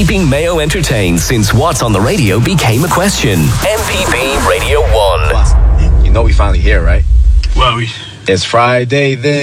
Keeping Mayo entertained since What's on the Radio became a question. MPB Radio 1. You know we finally here, right? Well, It's Friday then.